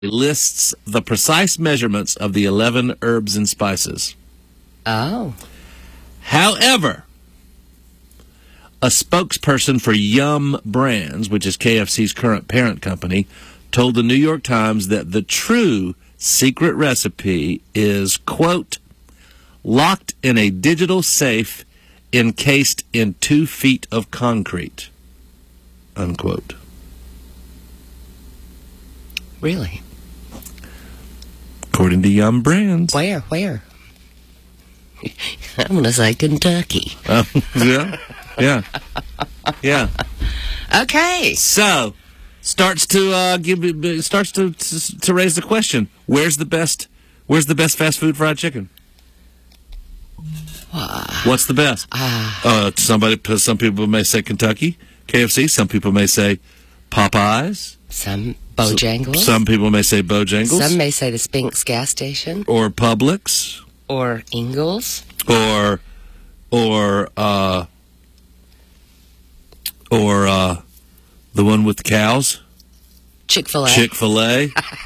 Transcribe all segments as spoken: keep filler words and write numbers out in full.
lists the precise measurements of the eleven herbs and spices. Oh. However, a spokesperson for Yum Brands, which is K F C's current parent company, told the New York Times that the true secret recipe is, quote, locked in a digital safe encased in two feet of concrete, unquote. Really? According to Yum Brands. Where? Where? I'm going to say Kentucky. Um, yeah, yeah, yeah. Okay. So, starts to uh, give starts to, to to raise the question: Where's the best? Where's the best fast food fried chicken? Uh, What's the best? Uh, uh, somebody, some people may say Kentucky, K F C. Some people may say Popeyes. Some Bojangles. So, some people may say Bojangles. Some may say the Spinks gas station. Or Publix. Or Ingles. Or, or, uh, or, uh, the one with the cows. Chick-fil-A. Chick-fil-A.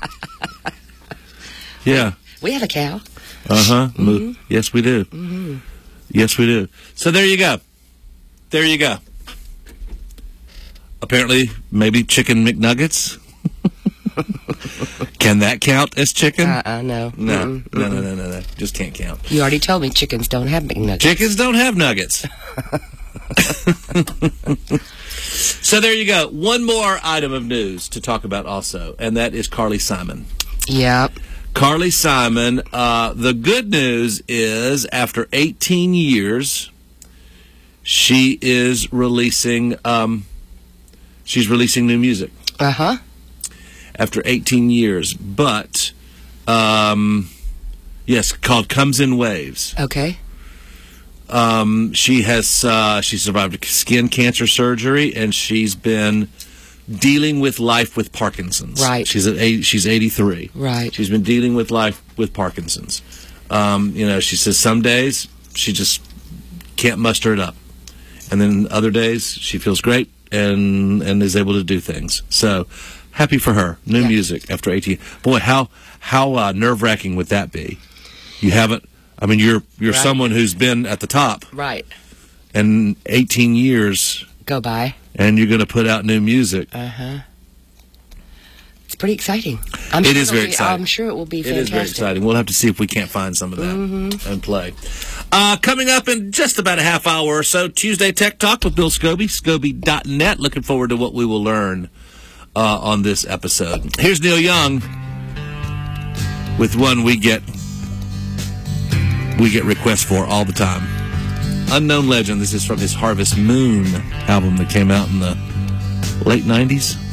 Yeah. We have a cow. Uh-huh. Mm-hmm. Yes, we do. Mm-hmm. Yes, we do. So there you go. There you go. Apparently, maybe chicken McNuggets. Can that count as chicken? Uh-uh, no. No, Mm-mm. no, no, no, no, no. Just can't count. You already told me chickens don't have McNuggets. Chickens don't have nuggets. So there you go. One more item of news to talk about also, and that is Carly Simon. Yep. Carly Simon, uh, the good news is after eighteen years, she is releasing, um, she's releasing new music. Uh-huh. After eighteen years, but, um, yes, called Comes in Waves. Okay. Um, she has, uh, she survived skin cancer surgery, and she's been dealing with life with Parkinson's. Right. She's at eight, she's eighty-three. Right. She's been dealing with life with Parkinson's. Um, you know, she says some days she just can't muster it up. And then other days she feels great and, and is able to do things. So happy for her. New yeah. music after eighteen. Boy, how, how, uh, nerve-wracking would that be? You haven't, I mean, you're, you're right. someone who's been at the top. Right. And eighteen years. Go by. And you're going to put out new music. Uh-huh. It's pretty exciting. I'm it sure is very be, exciting. I'm sure it will be it fantastic. It is very exciting. We'll have to see if we can't find some of that mm-hmm. and play. Uh, coming up in just about a half hour or so, Tuesday Tech Talk with Bill Scobie, Scobie dot net. Looking forward to what we will learn uh, on this episode. Here's Neil Young with one we get we get requests for all the time. Unknown Legend. This is from his Harvest Moon album that came out in the late nineties.